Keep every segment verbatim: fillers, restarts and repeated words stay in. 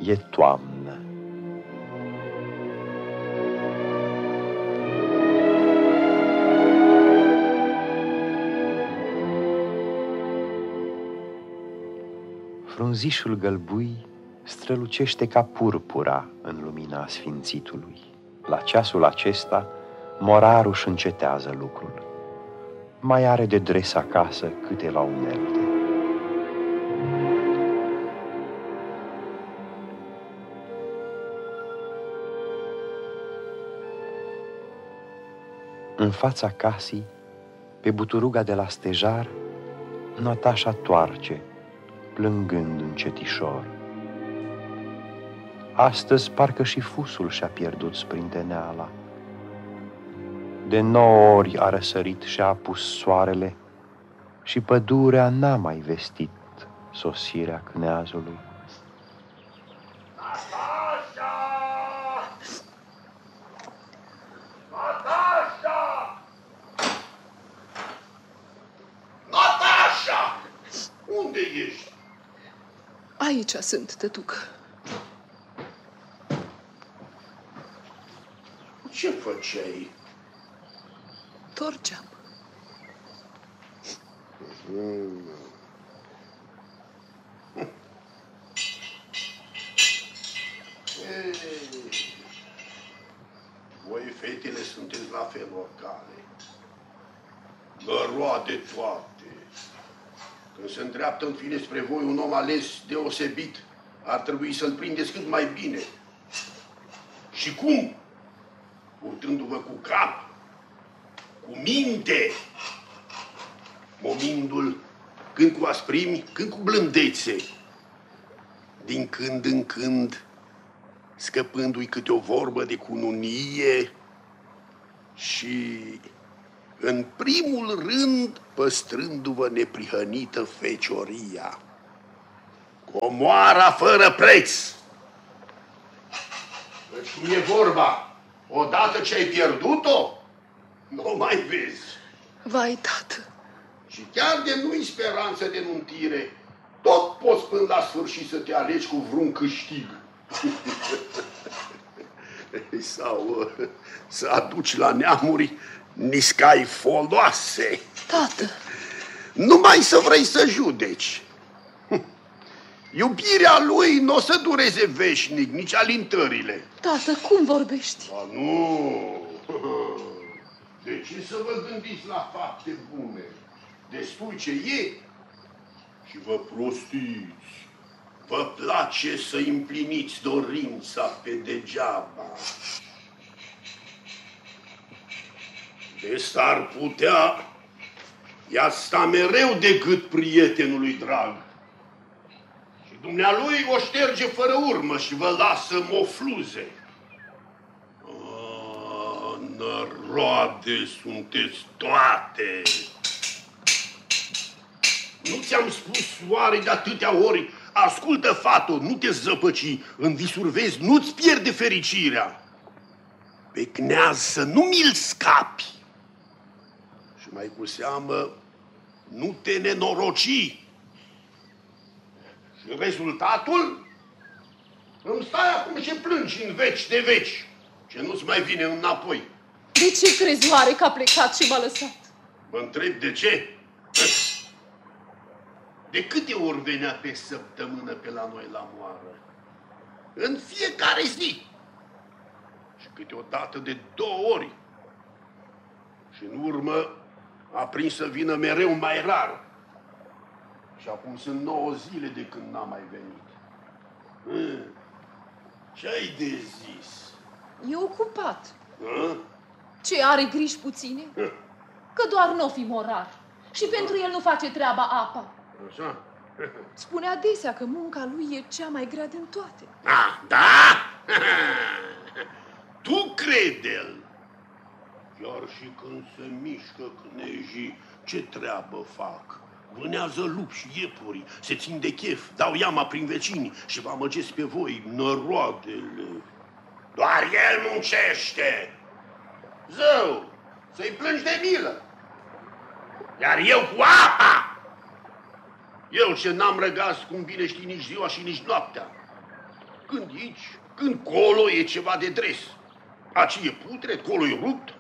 e toamnă. Frunzișul gălbui strălucește ca purpura în lumina sfințitului. La ceasul acesta, morarul își încetează lucrul. Mai are de dres acasă câteva unelte. În fața casei, pe buturuga de la stejar, Natașa toarce, plângând încetișor. Astăzi parcă și fusul și-a pierdut sprinteneala. De nouă ori a răsărit și-a apus soarele și pădurea n-a mai vestit sosirea cneazului. Natașa! Natașa! Natașa! Unde ești? Aici sunt, tătucă. Ce făceai? Torceam. Mm. Ei, voi, fetele, sunteți la fel oricare. Năroade toate. Când se îndreaptă în fine spre voi un om ales deosebit, ar trebui să-l prindeți cât mai bine. Și cum? Purtându-vă cu cap, cu minte, momindu-l când cu asprimi, când cu blândețe, din când în când scăpându-i câte o vorbă de cununie și, în primul rând, păstrându-vă neprihănită fecioria, comoara fără preț. Deci cum e vorba, odată ce ai pierdut-o, nu o mai vezi. Vai, tată. Și chiar de nu-i speranță de nuntire, tot poți până la sfârșit să te alegi cu vreun câștig. Sau să aduci la neamuri niscai foloase. Tată. Numai să vrei să judeci. Iubirea lui nu o să dureze veșnic, nici alintările. Tată, cum vorbești? A, nu! De ce să vă gândiți la fapte bune? Destui ce e și vă prostiți. Vă place să împliniți dorința pe degeaba. De s-ar putea, ea sta mereu de gât prietenului drag. Și dumnealui o șterge fără urmă și vă lasă mofluze. A, năroade sunteți toate! Nu ți-am spus oare de atâtea ori? Ascultă, fato, nu te zăpăci, în visuri vezi, nu-ți pierde fericirea. Pe cneaz să nu mi-l scapi. Și mai cu seamă, nu te nenoroci. Și rezultatul? Îmi stai acum și plângi în veci de veci, ce nu-ți mai vine înapoi. De ce crezi oare că a plecat și m-a lăsat? Mă întreb de ce? De câte ori venea pe săptămână pe la noi la moară? În fiecare zi. Și câteodată de două ori. Și în urmă a prins să vină mereu mai rar. Și acum sunt nouă zile de când n-a mai venit. Ce-ai de zis? E ocupat. Hă? Ce, are griji puține? Hă? Că doar n-o fi morar. Și pentru el nu face treaba apa. Așa? Spune adesea că munca lui e cea mai grea din toate. A, da? Tu crede-l. Chiar și când se mișcă cnejii, ce treabă fac? Vânează lupi și iepuri, se țin de chef, dau iama prin vecini și vă amăgesc pe voi, năroadele. Doar el muncește. Zău, să-i plângi de milă. Iar eu cu apa. Eu ce n-am răgaz, cum bine știi, nici ziua și nici noaptea. Când aici, când colo e ceva de dres. Aci e putred, colo e rupt.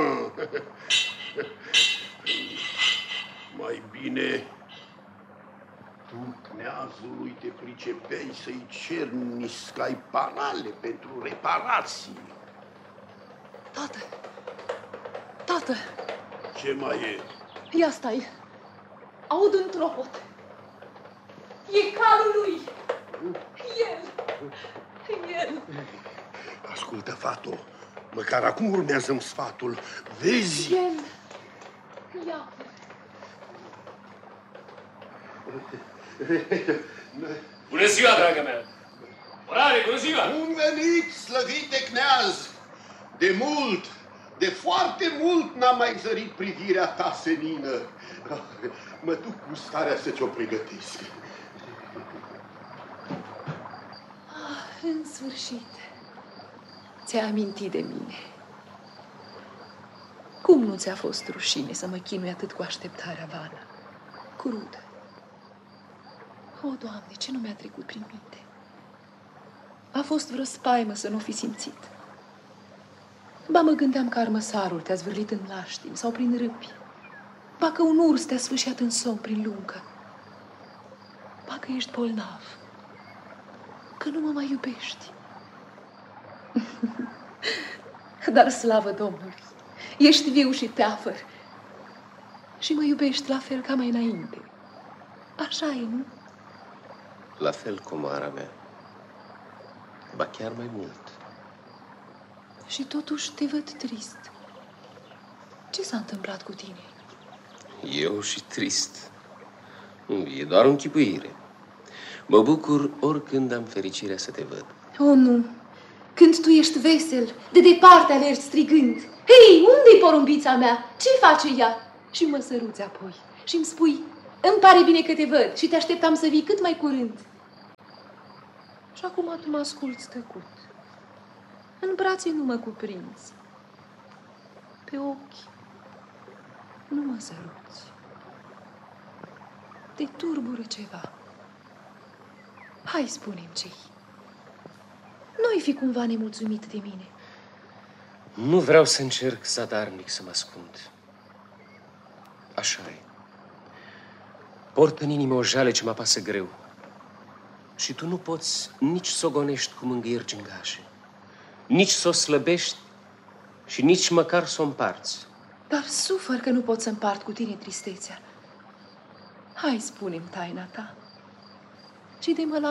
Mai bine tu, kneazului, te pricepeai să-i ceri niscai parale pentru reparații. Tată! Tată! Ce mai e? Ia stai! Aud un tropot. E calul lui! El! El! Ascultă, fato, măcar acum urmează-mi sfatul. Vezi? El! Ia! Bună ziua, dragă mea! Orare, bună ziua! Bun venit, slăvite kneaz! De mult, de foarte mult n-am mai zărit privirea ta senină. Mă duc cu starea să ți-o pregătesc. Ah, în sfârșit, ți-ai amintit de mine. Cum nu ți-a fost rușine să mă chinui atât cu așteptarea vană, crudă? O, Doamne, ce nu mi-a trecut prin minte? A fost vreo spaimă să nu fi simțit. Ba mă gândeam că armăsarul te-a zvârlit în laștimi sau prin râpi. Ba că un urs te-a sfâșiat în somn prin luncă. Ba că ești bolnav. Că nu mă mai iubești. Dar slavă Domnului, ești viu și teafăr. Și mă iubești la fel ca mai înainte. Așa e, nu? La fel, comara mea. Ba chiar mai mult. Și totuși te văd trist. Ce s-a întâmplat cu tine? Eu și trist. E doar o închipuire. Mă bucur oricând am fericirea să te văd. Oh, nu! Când tu ești vesel, de departe alergi strigând. Hei, unde-i porumbița mea? Ce face ea? Și mă săruți apoi și îmi spui, îmi pare bine că te văd și te așteptam să vii cât mai curând. Și acum tu mă asculți tăcut. În brațe nu mă cuprinzi. Pe ochi nu mă săruți. Te turbură ceva. Hai, spune-mi ce-i. Nu-i fi cumva nemulțumit de mine. Nu vreau să încerc zadarnic să mă ascund. Așa e. Port în inimă o jale ce mă apasă greu. Și tu nu poți nici să o gonești cu mângâieri gingașe, nici să o slăbești și nici măcar să o împarți. Dar sufăr că nu pot să împart cu tine tristețea. Hai, spune-mi taina ta. Și de mă